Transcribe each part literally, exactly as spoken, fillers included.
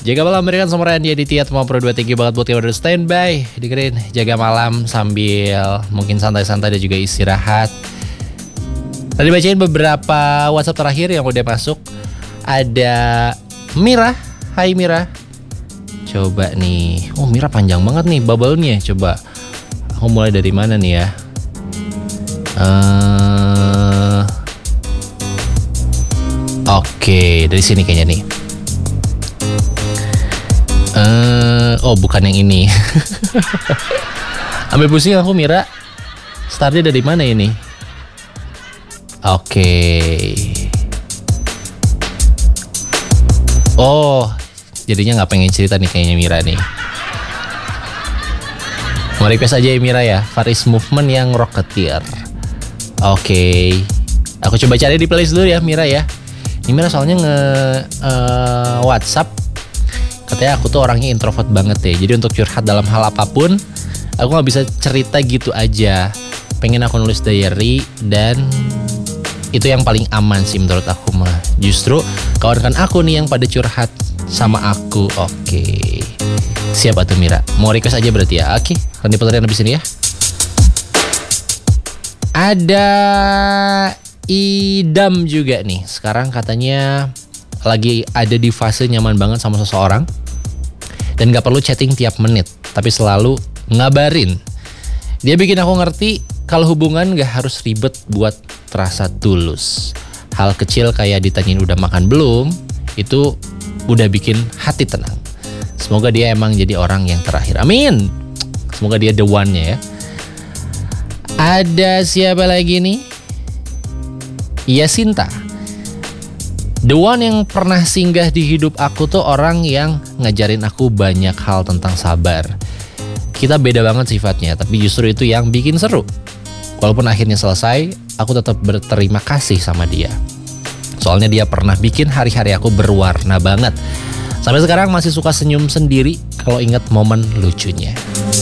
Jaga malam berikan sama Randy Aditya Teman Pro dua. Thank you banget buat yang udah standby. Dengerin Jaga Malam sambil mungkin santai-santai dan juga istirahat. Tadi bacain beberapa WhatsApp terakhir yang udah masuk. Ada Mira. Hai Mira. Coba nih. Oh Mira panjang banget nih bubble-nya. Coba aku mulai dari mana nih ya. uh, Oke okay, dari sini kayaknya nih. Uh, oh bukan yang ini. Ambil pusing aku Mira. Startnya dari mana ini? Oke okay. Oh jadinya gak pengen cerita nih kayaknya Mira nih. Mau request aja ya Mira ya. Faris Movement yang Rocketeer. Oke okay. Aku coba cari di playlist dulu ya Mira ya. Ini Mira soalnya nge uh, WhatsApp. Katanya aku tuh orangnya introvert banget ya. Jadi untuk curhat dalam hal apapun aku gak bisa cerita gitu aja. Pengen aku nulis diary. Dan itu yang paling aman sih menurut aku mah. Justru kawan-kawan aku nih yang pada curhat sama aku. Oke siap atuh Mira. Mau request aja berarti ya. Oke nanti puterin abis ini ya. Ada Idam juga nih. Sekarang katanya lagi ada di fase nyaman banget sama seseorang dan gak perlu chatting tiap menit, tapi selalu ngabarin. Dia bikin aku ngerti kalau hubungan gak harus ribet buat terasa tulus. Hal kecil kayak ditanyain udah makan belum, itu udah bikin hati tenang. Semoga dia emang jadi orang yang terakhir. Amin. Semoga dia the one-nya ya. Ada siapa lagi nih? Yasinta. The one yang pernah singgah di hidup aku tuh orang yang ngajarin aku banyak hal tentang sabar. Kita beda banget sifatnya, tapi justru itu yang bikin seru. Walaupun akhirnya selesai, aku tetap berterima kasih sama dia. Soalnya dia pernah bikin hari-hari aku berwarna banget. Sampai sekarang masih suka senyum sendiri kalau ingat momen lucunya.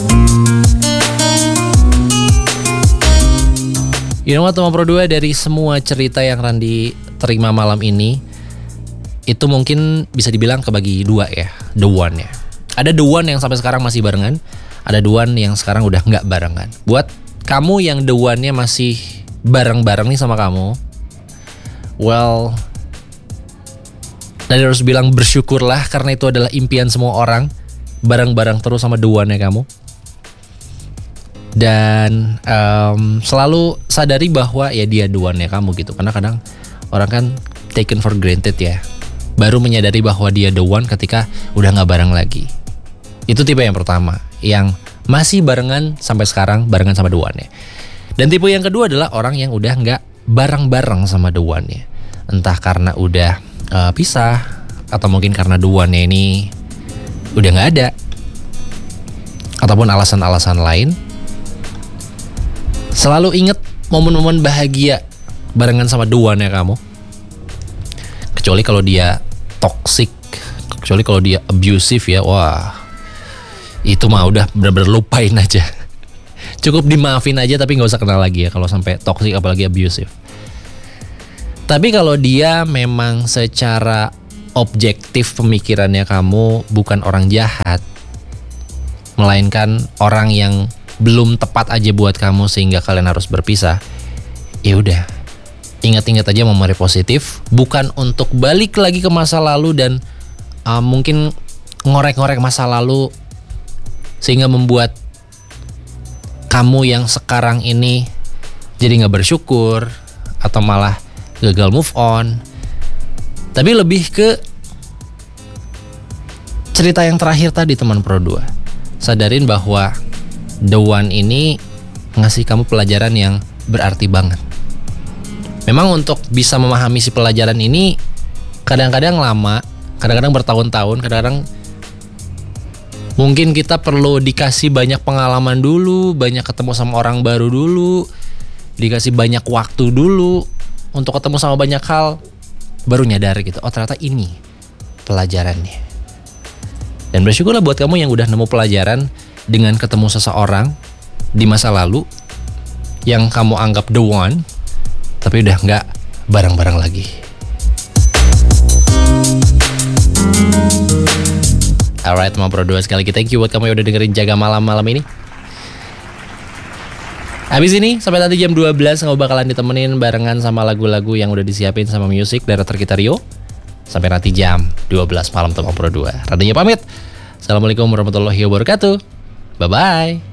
You know what, Teman Pro dua, dari semua cerita yang Randy terima malam ini, itu mungkin bisa dibilang kebagi dua ya, the one ya. Ada the one yang sampai sekarang masih barengan, ada the one yang sekarang udah nggak barengan. Buat kamu yang the one-nya masih bareng-bareng nih sama kamu, well, dan harus bilang bersyukurlah karena itu adalah impian semua orang, bareng-bareng terus sama the one-nya kamu. Dan um, selalu sadari bahwa ya dia the one-nya kamu gitu. Karena kadang orang kan taken for granted ya, baru menyadari bahwa dia the one ketika udah gak bareng lagi. Itu tipe yang pertama, yang masih barengan sampai sekarang, barengan sama the one-nya. Dan tipe yang kedua adalah orang yang udah gak bareng-bareng sama the one-nya. Entah karena udah uh, pisah, atau mungkin karena the one-nya ini udah gak ada, ataupun alasan-alasan lain. Selalu inget momen-momen bahagia barengan sama the one-nya kamu. Kecuali kalau dia toxic, kecuali kalau dia abusive ya, wah itu mah udah bener-bener lupain aja. Cukup dimaafin aja tapi gak usah kenal lagi ya kalau sampai toxic apalagi abusive. Tapi kalau dia memang secara objektif pemikirannya kamu bukan orang jahat, melainkan orang yang belum tepat aja buat kamu sehingga kalian harus berpisah, ya udah, ingat-ingat aja memori positif, bukan untuk balik lagi ke masa lalu dan uh, mungkin ngorek-ngorek masa lalu sehingga membuat kamu yang sekarang ini jadi nggak bersyukur atau malah gagal move on. Tapi lebih ke cerita yang terakhir tadi, Teman Pro dua. Sadarin bahwa the one ini ngasih kamu pelajaran yang berarti banget. Memang untuk bisa memahami si pelajaran ini kadang-kadang lama, kadang-kadang bertahun-tahun, kadang-kadang mungkin kita perlu dikasih banyak pengalaman dulu, banyak ketemu sama orang baru dulu, dikasih banyak waktu dulu untuk ketemu sama banyak hal, baru nyadar gitu, oh ternyata ini pelajarannya. Dan bersyukurlah buat kamu yang udah nemu pelajaran dengan ketemu seseorang di masa lalu yang kamu anggap the one, tapi udah gak bareng-bareng lagi. Alright, teman Pro dua, sekali lagi thank you buat kamu yang udah dengerin Jaga Malam malam ini. Habis ini sampai nanti jam dua belas aku bakalan ditemenin barengan sama lagu-lagu yang udah disiapin sama Music Director kita Rio. Sampai nanti jam dua belas malam teman Pro dua. Radenya pamit. Assalamualaikum warahmatullahi wabarakatuh. Bye bye.